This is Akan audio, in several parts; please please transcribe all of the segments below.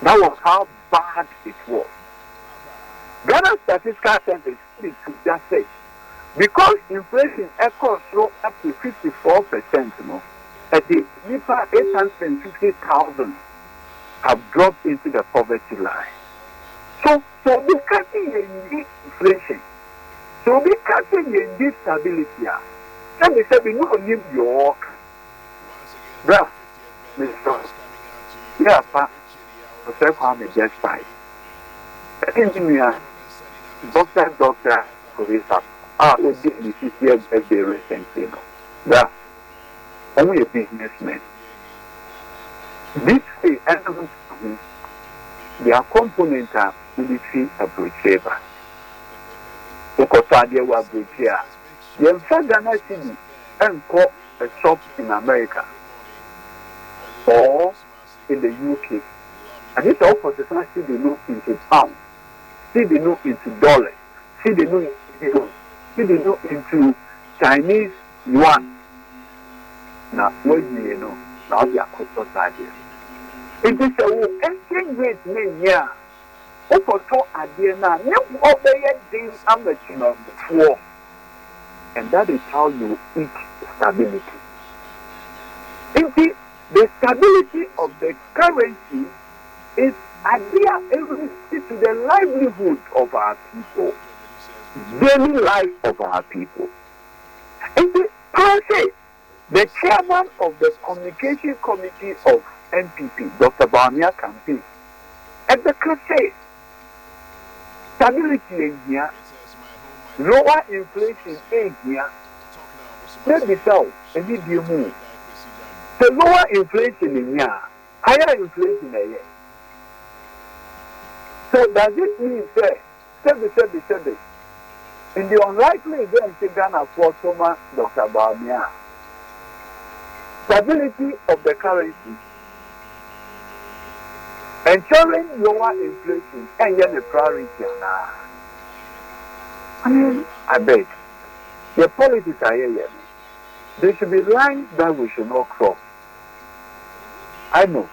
That was how bad it was. Ghana Statistical Center to just say, because inflation echoes so up to 54%, at the NIPA 850,000 have dropped into the poverty line. So we can't see inflation. So we can't see stability. Let me say, we know New York. Bruh, Mr. Yeah, pa. I said, I'm just fine. I think we are doctor, police. We did this year birthday recently. Bruh, only a businessman. This is their components are military approachable. Okotadia was here. The Ghana City and call a shop in America or in the UK. And it's all for the time see they look into pounds, see they look into dollars, see they look into euros, see they look into Chinese yuan. Now, what you know, now they are called here. It is a exchange rate here. Okoto Adiana, you obey things I'm the before. And that is how you eat stability. Indeed, the stability of the currency is idea everything to the livelihood of our people, daily life of our people. Indeed, the chairman of the communication committee of NPP, Dr. Bawumia campaign, at the cafe, stability in here, lower inflation in here, let me tell you, move. The lower inflation in here, higher inflation in here. So does it mean say, in the unlikely event Ghana for Thomas Dr. Bawumia, stability of the currency, ensuring lower inflation, and yet the priority now. I mean, I beg, the politics are here. There should be lines that we should not cross. I know.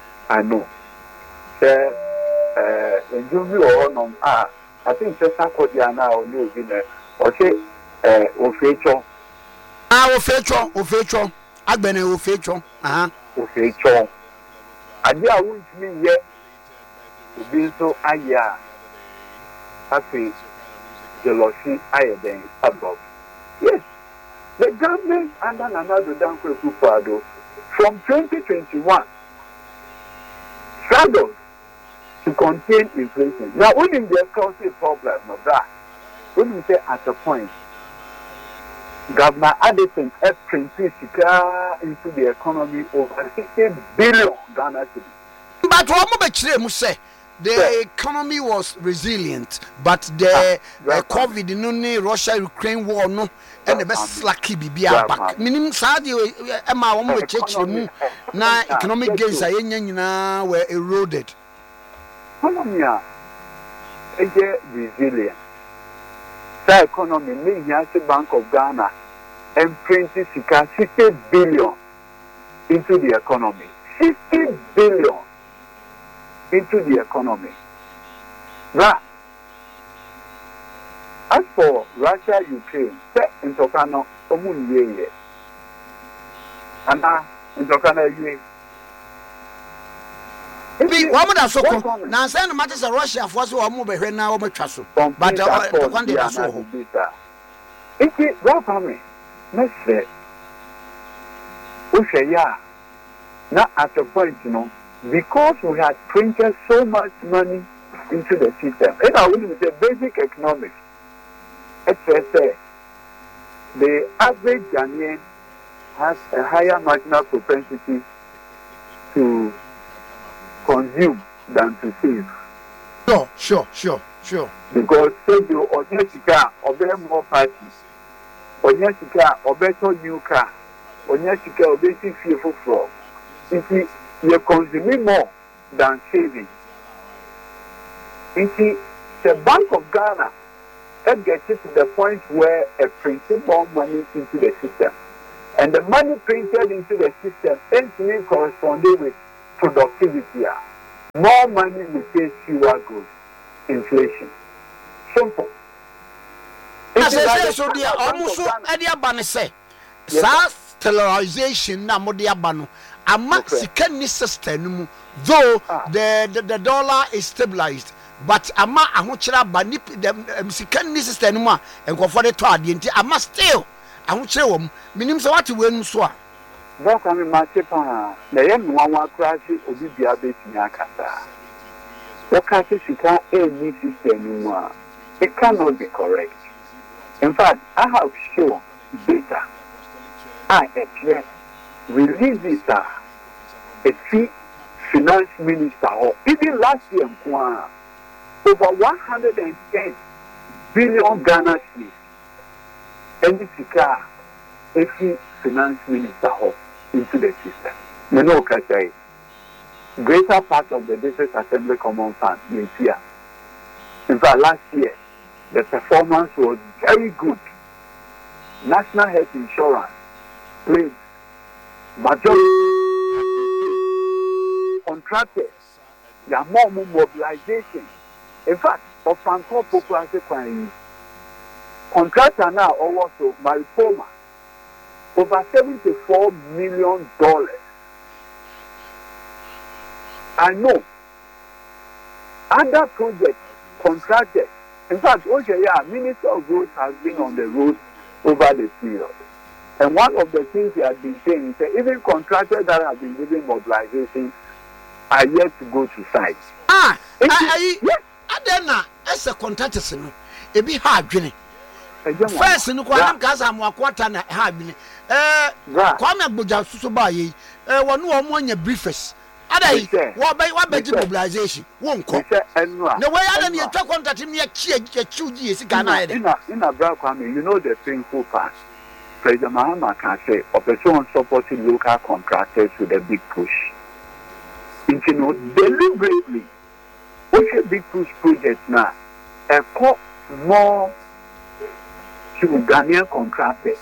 In Jubilee or I think Chester Kodiana or New Guinea or say Ofecho. Ofecho. Agbene Ofecho. Ofecho. Adia won't mean yet. Be so aya. Happy jealousy aya then above. Yes. The government under Nana Dankwe Kufuor from 2021 struggled to contain inflation. Now, when in the cause a problem of that, when we say at a point, Governor Addison has printed into the economy over 60 billion Ghana cedis. But what more say? The economy was resilient, but the COVID, no, Russia-Ukraine war, no, and the best lucky be back. Meaning, Saudi, Emma, one with church, now economic gains were eroded. Economy is resilient. The economy, the Bank of Ghana, and printed 60 billion into the economy. 60 billion. Into the economy. Now, as for Russia, Ukraine, in Tokano, Omunye, and in Tokano, now, send matters of Russia for us who are moving now, but the one day I saw it is Rapami, let's say, Ushaya, not at a point, because we had printed so much money into the system. And I will say basic economics. The average Ghanaian has a higher marginal propensity to consume than to save. Sure. Because say you Onyesika obey more parties. Onyesika obey new car. Onyesika obey fearful from. You see, you're consuming more than saving. You see, the Bank of Ghana gets it to the point where it prints more money into the system. And the money printed into the system ends to corresponding with productivity. More money will take fewer goods. Inflation. Simple. I say so dear almost any bani say. SAS sterilization na mo dia bano. Ama sika system though the dollar is stabilized. But ama ahokyera ba ni sika ni system mu a enkofo de to ade nti ama still ahokyera wom minim so what we nu so a that can market pa na ye nwa wa krashi obi bia betimi akasa o ka sika any system mu a it cannot be correct. In fact, I have shown data releases a fee finance minister or even last year over 110 billion Ghana cedis and this a finance minister into the system. You know, say greater part of the District Assembly Common Fund this year. In fact, last year the performance was very good. National Health Insurance claims majority contractors, there are more mobilization. In fact, of Franco Popular contractor now also Mariposa over $74 million. I know other projects contracted. In fact, Minister of Roads has been on the road over the period. And one of the things he has been saying is that even contractors that have been given mobilization are yet to go to site. Yes. Adena, as a contractor, it be hard, Jenny. First, in the Quantum Casa, Quarter, hard, Kwame Buja Susubai, one more your briefest. What by mobilization? Won't come. The way I don't talk contact him near Chuji is in a black family, you know the painful part. President Mahama can say, Operation supporting local contractors with a big push. You know, deliberately, with a big push project now, a call more to Ghanaian contractors.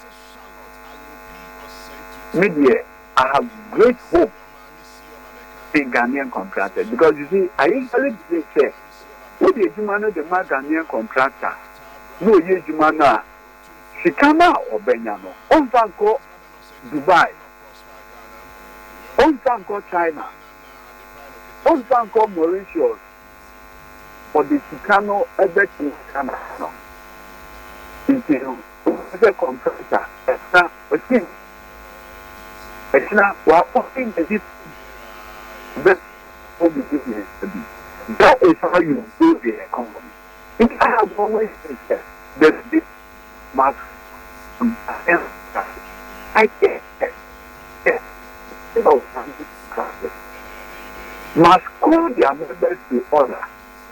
Media, I have great hope in Ghanaian contractors because you see, I usually say, what is the Ghanaian contractor? No, yes, Jumana, Shikama or Benyano, Onsanko Dubai, Onsanko China, Onsanko Mauritius, or the Chicano Ebeki Canada. It's a contractor, it's not what talking the that is how you build the economy. I have always said that this must I can't must call their members to order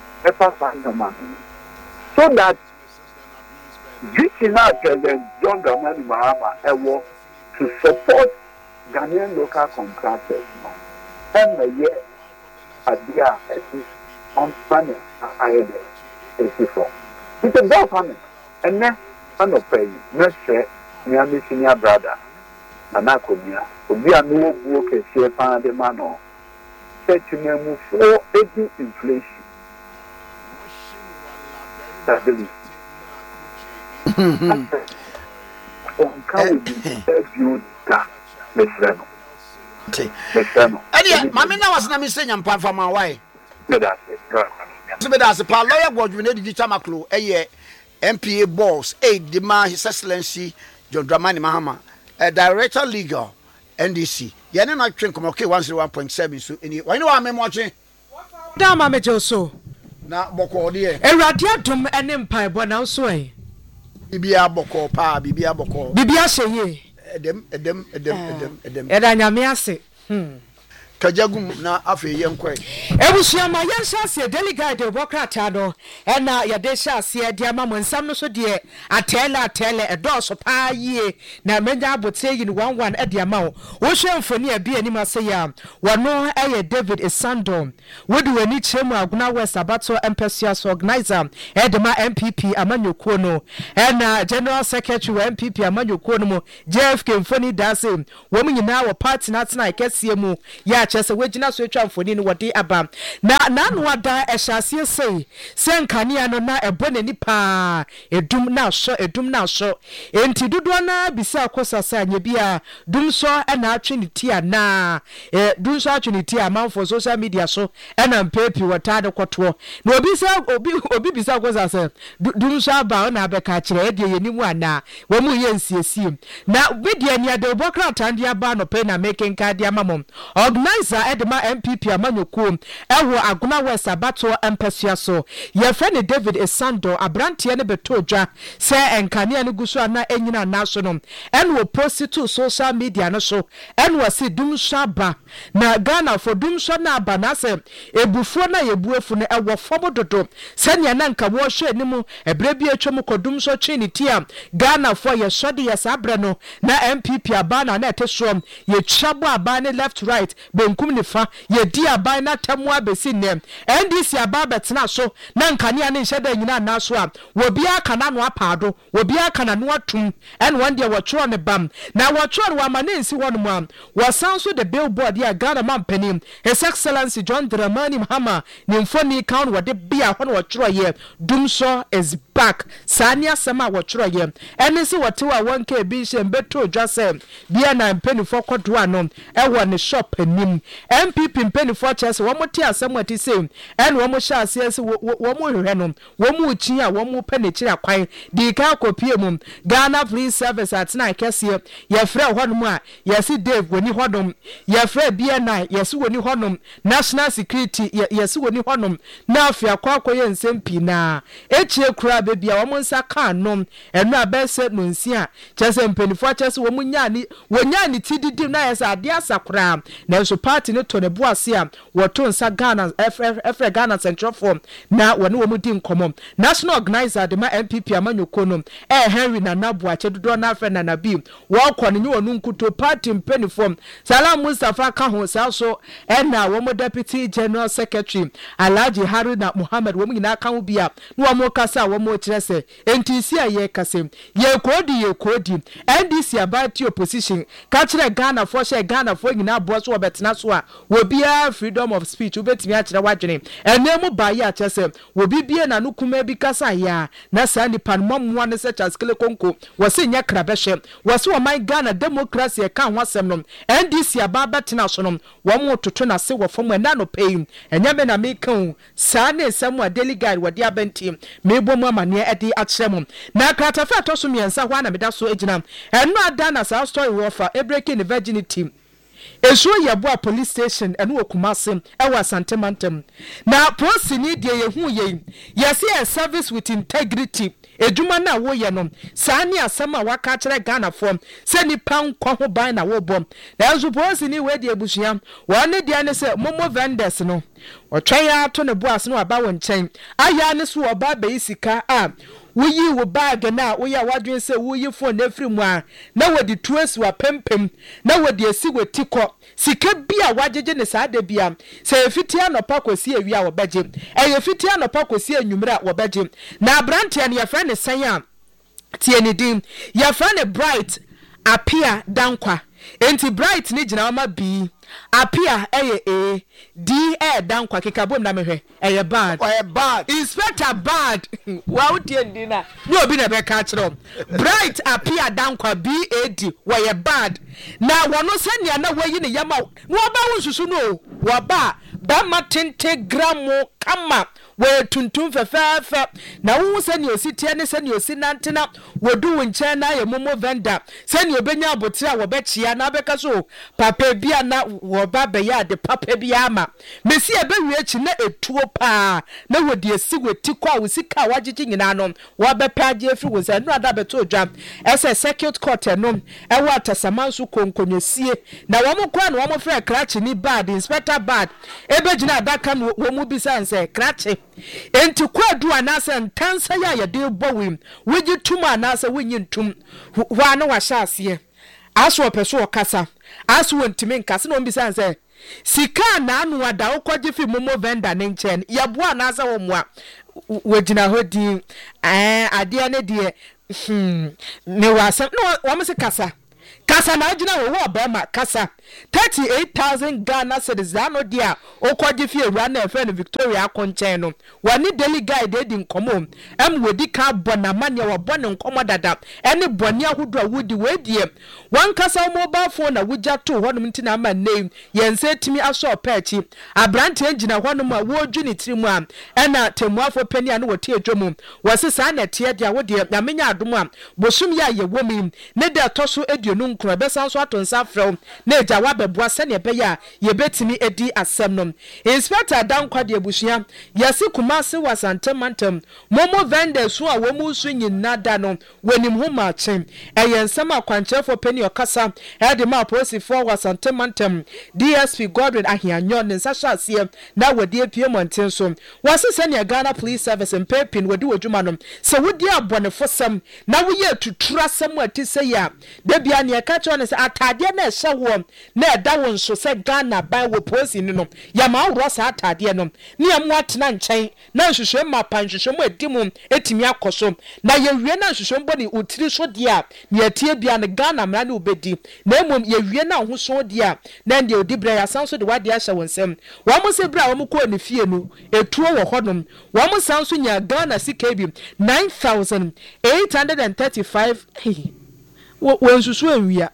so that reaching out to the John Dramani Mahama to support Ghanaian local contractors and the year at the on planning ahead before. It's a bad family. And then I'm not paying. Let's say my senior brother and I could be a new work and share pan the man said to me move for 80 inflation. That's the least. On count you that Miss Mamina was not missing and pan from my way. That's a lawyer was you need to Chamaklo, a MPA boss, the man, His Excellency John Dramani Mahama, a director legal NDC. You know, I drink okay 101.7. So, why know I'm watching? Damn, I'm a so. Now, Boko, dear. A radiatum and empire, but now sway. Bibia Boko, Pa, Bibia Boko. Bibia say, Edem. Edanyamiase. Kajagum na afi yenkwe. Ebusuama yansa se delegate de bokrata do e na ye de sha se de ama monsam no so de atele edoso pa yie na menja abote yi 11 e de ama wo hwemfoni abi ani mase ya wono eye David Isando wodi wani chemu aguna West Abato Empesias organizer e de ma MPP amanyokuo no e na general secretary wa MPP amanyokuo no mo JFK mfoni dase wo nyina wo party na tena ikese mu ya chese we gina so etwa mfoni no wode aba na no ada ehyasie sei senkania no na ebonani pa edum na so enti dodo na bisa kosasa anya bia dum so na atwe ne tia na dum so atwe ne tia man for social media so na mpepi wata de kwoto na obi bisa kosasa dum so aba na abeka kire de yenimu ana wo mu ye nsiesie na media ni ade obokra tande aba no pe na making card ya mamom organizer edema MPP amanyoku ewo aguna west abato empesua so ye friend David Esando abrantie ne betodwa se enkane ne guso ana enyina na so no enwo post to social media no so enwo se dum shaba na Ghana for dum so na aba na se ebufuo na yebuefu ne ewo fobo dodo se nya na nka wo hwe ni mu ebre bi atwom kodum so chini tia Ghana for ye sode ye sabre no na MPP abana na etesom ye chabo abane left right benkum ne fa ye di abane na tamu abesi nem NDC aba betena so na nkane ne nhye da nyina na so a wo bia kana no apado wo bia kana no atum en one day wo choro ne bam na wo choro wa manensi wonu mu wo sanso the billboard ya Ghana man panim His Excellency John Dramani Mahama ni mfoni count wo de bia hono wo choro ye Dumso is back sania sema wo choro ye enisi wo te wa 1k bi shem beto dwase bia na mpenifo kodo ano ewo ne shop anim MPP mpenifo chese wo mote asem ati sem en wo mo sha ase wo mo hwehwe no wo mo chi a wo mo pane kira kwan di ka kopie mum Ghana Police Service at na kese ye frɛ hodom a ye si Dave woni hodom ye frɛ BNI ye si woni hodom National Security ye si woni hodom na afia kwakoye nsempi na echie kura bebia wo mo nsa ka nom enu abese no nsia chese mpenifo chese wo mo nyani tididi na yesa ade asakura na so party ne to ne boase a wo to nsa Ghana FR Ghana Central Form na woni wo mudi nkomo national organizer de ma MPP amanyoko no Henry na nabu ache dodo na afre na nabi wo kwone nyi wonu nkuto party mpenifo Salam Mustafa ka ho sa so na wo mo deputy general secretary Alhaji Haruna Muhammad wo nyina ka ho bia na wo mo kasa wo mo kirese entisi aye kasem ye kodi NDC about opposition ka kire Ghana for share Ghana for nyina bo so obetena so a wo bia freedom of speech wo betimi a kire wadwene enemu ba ye a kese wo bibie na no kuma bi kasa ya na sa ni panmamwa ne se chaskele konko wo se nya krabehwe wo se wo man Ghana democracy e ka ho asem no NDC aba betena so no wo mo toto na se wo fom na no pay enya me na me kan sa ne nsem a daily guide wo de abenti me bo mu amane e de akire mo na kratafa to so miensa ho na me da so ejina eno ada na sa story wo fa e breaking the virginity Esu yabo police station enu okumase ewa Santemantem na posi ni die yehu ye yesi a service with integrity eduma na wo ye no sani asema waka kire Ghana form se nipa nkwa ho ban na wo bom na enso posi ni we die busuam wone die ne se momo vendors no otwan ya to ne boase no aba wo nchen aya ne so oba ba isika a wuyi wo bag na wo ya wadwen se wuyi phone na free mu a na wodi tuasi wa pempem na wodi esi wetiko sika bia wajeje ne saade bia se fitia no pakosi awia wo beje fitia no pakosi anwumra wo beje na brantia ne ya friend sen a tie ne din ya friend Bright apia dankwa enti Bright ni gina ma bi apia a d dankwa kekabom na mehwe bad inspector bad wa utie ndina ni obi na be ka kire Bright apia dankwa bad wa bad na wono senia na wayi ne yama no ba wonsusu no wa ba ma tente gramo kama we tuntum fefafa na wo senia ositie ne senia osinantena wodu nche na ye momo vendor senia obenya abotire a wo be chia na be ka so papa bia na wo ba be ya de papa bia ama mesi ebe wi echi na etuo pa na wodi esi weti kwa wo sika wagigi nyina no wo be page afri wo se no ada beto dwa ese circuit court no ewo atasamansu konkonyesie na wo mo kwa na wo mo frɛ krachi ni bad inspector bad ebe gina adaka no wo mu bisa nse krachi enti kwadu anase ntansa ya ye de bowim wigi tuma anase winyi ntum wa na wa hyase aso opeso okasa aso ntimi nkase no mbisa nse sika na anu ada ukwaje fi momo vendor ne nchen yabo anase wo mo a wagina hodi ade ne de ne wasam no wo mse kasa kasa na agina wo obema kasa 38,000 Ghana cedis ano dia okwaje fie ewura na efe no Victoria akonchen no wani daily guide di nkomo wedi ka bona mane wo bone nkomo dada ene bone ahodo awudi wedie wan kasa mobile phone na wugya to honum ntina ma name yense timi aso pechi abrante agina honum a wodwu ni tirimu a ena temuafo pani ane wote adwom wose sa na tie dia wode na menya adom a bosum ya ye womi ne da toso eduonu nkro besan so atonsa frɛw na eja wabɛboa sɛ ne bɛya ye betimi edi asɛm no inspector dankwa de abusua yasi kumase wasantemantam momo vendors so a womu so nyina da no wanim ho ma chen ensɛm akwankyerɛfo pani okasa ede ma posifo wasantemantam DSP Godwin Ahianyo ne nsahye aseɛ na wodi apie monten so wase sɛ ne Ghana Police Service mpepin wodi wodwuma no sɛ wodi abɔnefo sɛm na woyɛ tutura sɛm ati sɛ ya da bia ne ka kyerɛ ne sɛ atade na ɛhyɛ wo na ɛda wo nso sɛ Ghana ban wo posi no ya ma woro sa atade no ne am watena nkyɛn na nhwehwɛ ma pan nhwehwɛ mu adi mu etimi akɔso na yɛwie na nhwehwɛ mbɔ ne utiri so de a ne atie bia ne Ghana mra ne obedi na emom yɛwie na ho so de a na ndɛ odi bra ya san so de wade ahyɛ wo nsɛm wo mo se bra wo mo kɔ ne fie no etuo wɔ hɔnom wo mo san so nya Ghana sika bi 9,835 when susu enwia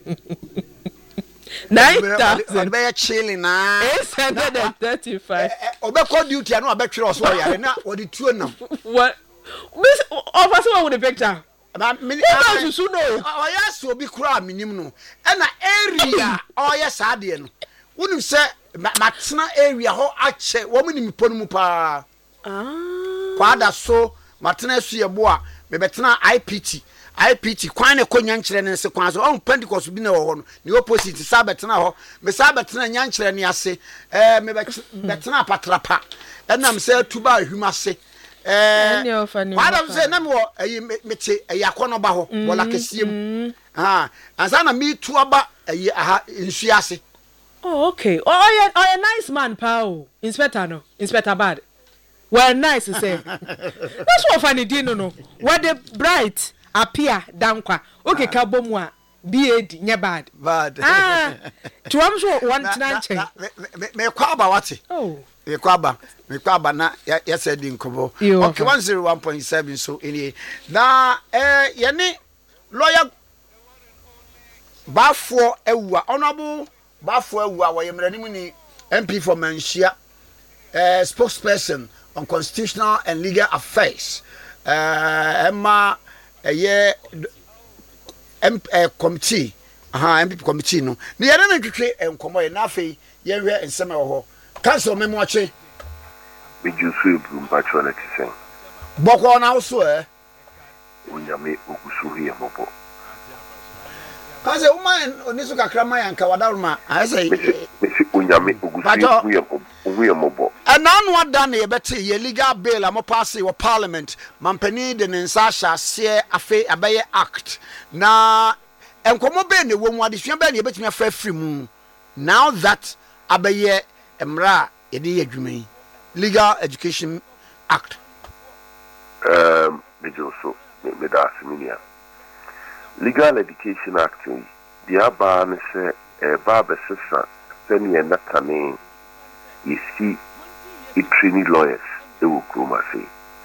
9,835 obekɔ duty anu abɛtwere oso yare na odi tuo nam what miss offer so with the picture susu no oya so obi kura minim no na area oya saade no wonim sɛ matena area ho akyɛ wo mu nim ponu mu pa kwada so matena su yebo a mebetena IPT kwan ne konya nkyere ne se kwan so on Pentecost bi na wo ho no ne opposite sabetena ho me sabetena nya nkyere ne ase me betena patrapa enam se tuba ahwuma se wada se na me wo mete akono ba ho bola kesiem ansa na me tu aba aha nsu ase. Oh, okay. Oh, you're nice man, pal. Inspector Bad. Well, nice to say. That's what funny dino no. What the bright appear dankwa. Okay, kabomwa. BAD nya bad. To am so one tonight. Me kwaba wati. Oh. Me kwaba na ya said in kobo. Okay, 101.7 so any. Na yani lawyer bafo ewa honorable bafo ewa wa yemrani ni MP for Manshia spokesperson on constitutional and legal affairs Emma committee MP committee no ne yere na twetwe enkomo ye na afei ye hwe ensem ho council memo ache Bijusu Blum Patrona Tisen boko na so unyame ogusu hiye mobo kaze woman onisu kakra man yanka wadaruma ayese mesi unyame ogusu hiye mobo ananu ada na yebete ye legal bill am pass your parliament mampani de nsasha se afe abaye act na enkomo be ne wo mu adesua be ne yebetimi afa free mu now that abaye emra yede yadwuma legal education act bijusu me da siminia Legal Education Act the aba se baba sesa senior nakane isi training lawyers ewu kroma se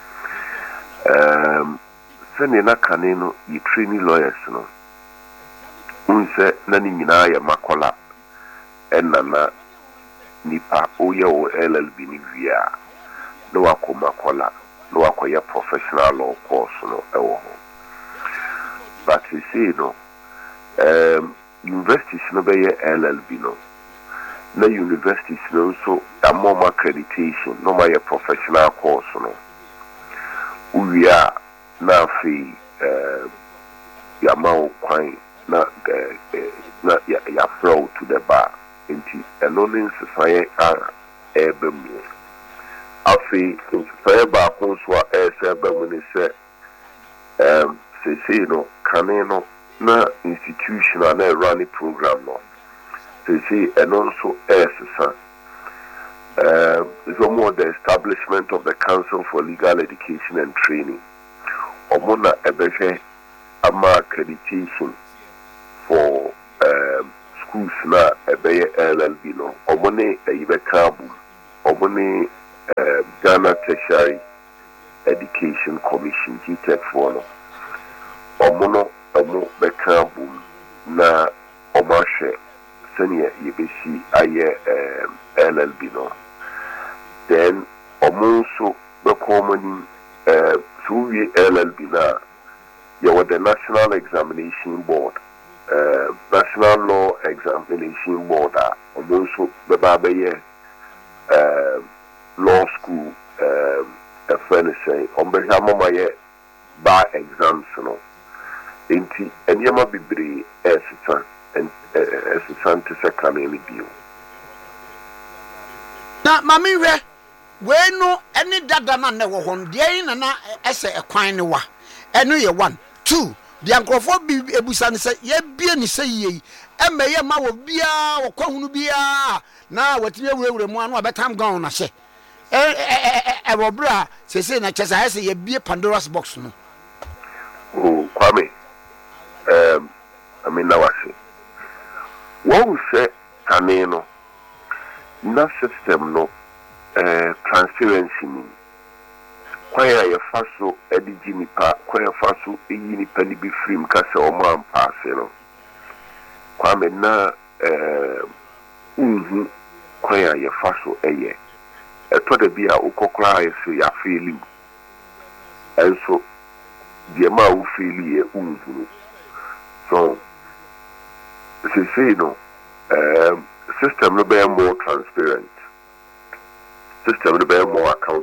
senior nakane no training lawyers no unse na ni nyina ya makola enana nipa oye o LLB ni via no wakomakola no wakoya professional law course no ewo but we say no universities no be LLB no na universities no so more accreditation no my professional course no we are na fi ya ma kwan na ya flow to the bar into learning society ebemu afi society ba ko so ebemu ni se say no kaneno na institutional na running program no say and also is more the establishment of the Council for Legal Education and Training omona ebehwe ama accreditation for schools na ebeye LLB no omone eyibekabu omone Ghana Tertiary Education Commission GTEC for no omo bekabu na omashe senior yebesi aye LLB no then omo so bekomani so we LLB na you the National Examination Board National Law Examination Board also the Babaye law school a friend say on Behamaye bar exams no inti and yama bibri esitan and esitan to second any deal. Na mami we no any dada na ne wo hon de na ese ekwan ne wa eno ye 1 2 the ankrofo bi ebusa ne se ye bie ni se yi emeye ma wo bia wo kwahunu bia na watime wurawura mu anu abetam gan na hye wo bra se na chesa ese ye bie Pandora's box no. Oh Kwame I mean na wase wo se kane no na system no transparency ni kwaya ya faso ediji nipa kwaya faso eyi nipa ni bi free kase o ma ampase no Kwame na kwaya ya faso eye eto de bia ukokra ya so ya feel enso die ma u feel ye so no system no be more transparent system no be more accountable